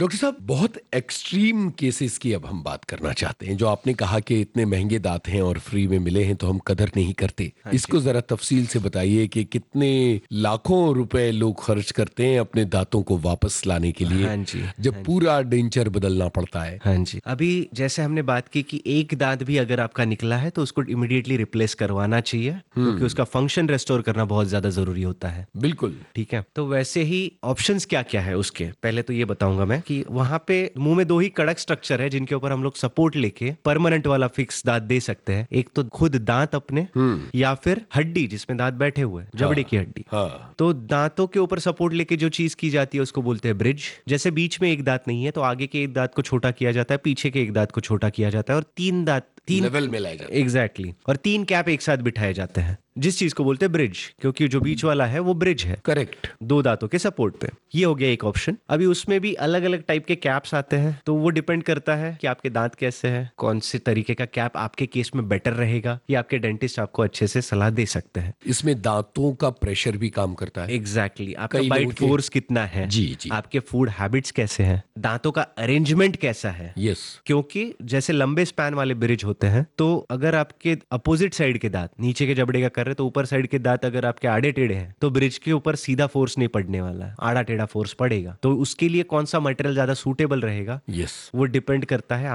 Doctor साहब, बहुत extreme cases की अब हम बात करना चाहते हैं। जो आपने कहा कि इतने महंगे दांत हैं और फ्री में मिले हैं तो हम कदर नहीं करते। हाँ इसको जी। जरा तफसील से बताइए कि कितने लाखों रुपए लोग खर्च करते हैं अपने दांतों को वापस लाने के लिए, हाँ जी। जब हाँ जी। पूरा डेंचर बदलना पड़ता है। हाँ जी। अभी जैसे हमने बात की कि एक दांत भी अगर आपका निकला है तो उसको इमिडिएटली रिप्लेस करवाना चाहिए, क्योंकि उसका फंक्शन रेस्टोर करना बहुत ज्यादा जरूरी होता है। बिल्कुल। ठीक है, तो वैसे ही ऑप्शंस क्या क्या है उसके, पहले तो ये बताऊंगा मैं कि वहां पे मुंह में दो ही कड़क स्ट्रक्चर है जिनके ऊपर हम लोग सपोर्ट लेके परमानेंट वाला फिक्स दांत दे सकते हैं। एक तो खुद दांत अपने, या फिर हड्डी जिसमें दांत बैठे हुए हैं, जबड़े की हड्डी। हाँ। तो दांतों के ऊपर सपोर्ट लेके जो चीज की जाती है उसको बोलते हैं ब्रिज। जैसे बीच में एक दांत नहीं है तो आगे के एक दांत को छोटा किया जाता है, पीछे के एक दांत को छोटा किया जाता है, और तीन लेवल में लाया जाता है। एग्जैक्टली और तीन कैप एक साथ बिठाए जाते हैं, जिस चीज को बोलते हैं ब्रिज, क्योंकि जो बीच वाला है वो ब्रिज है। करेक्ट। दो दांतों के सपोर्ट पे। ये हो गया एक ऑप्शन। अभी उसमें भी अलग अलग टाइप के कैप्स आते हैं, तो वो डिपेंड करता है कि आपके दांत कैसे हैं, कौन से तरीके का कैप आपके केस में बेटर रहेगा, ये आपके डेंटिस्ट आपको अच्छे से सलाह दे सकते हैं। इसमें दांतों का प्रेशर भी काम करता है। एग्जैक्टली आपका कई बाइट लोगों के- फोर्स कितना है, जी जी। आपके फूड हैबिट्स कैसे हैं, दांतों का अरेंजमेंट कैसा है। यस। क्योंकि जैसे लंबे स्पैन वाले ब्रिज होते हैं, तो अगर आपके अपोजिट साइड के दांत नीचे के जबड़े का कर रहे, तो ऊपर साइड के दांत अगर आपके आड़े टेढ़े हैं तो ब्रिज के ऊपर सीधा फोर्स नहीं पड़ने वाला है, आड़ा टेढ़ा फोर्स पड़ेगा। तो उसके लिए कौन सा मटेरियल ज्यादा सूटेबल रहेगा, यस। वो डिपेंड करता है